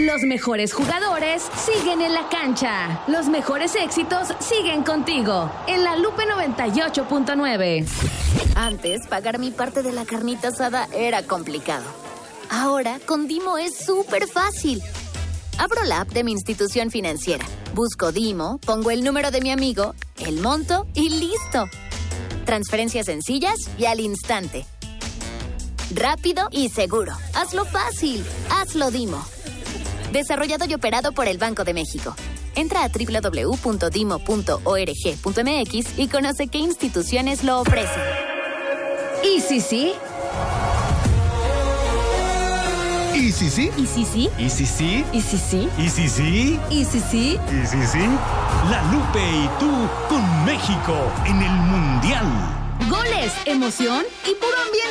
Los mejores jugadores siguen en la cancha. Los mejores éxitos siguen contigo. En la Lupe 98.9. Antes, pagar mi parte de la carnita asada era complicado. Ahora, con Dimo es súper fácil. Abro la app de mi institución financiera. Busco Dimo, pongo el número de mi amigo, el monto y listo. Transferencias sencillas y al instante. Rápido y seguro. Hazlo fácil. Hazlo Dimo. Desarrollado y operado por el Banco de México. Entra a www.dimo.org.mx y conoce qué instituciones lo ofrecen. ¿Y si sí? ¿Y si sí? ¿Y si sí? ¿Y si sí? ¿Y si sí? ¿Y si sí? ¿Y si sí? ¿Y si sí? La Lupe y tú con México en el Mundial. Goles, emoción y puro ambiente.